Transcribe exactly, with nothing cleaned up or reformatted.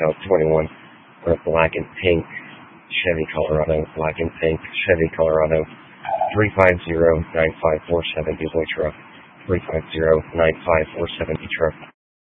South twenty-one, on a black and pink Chevy Colorado, black and pink Chevy Colorado, three five zero, nine five four seven, Dubois truck, three five zero, nine five four seven, truck.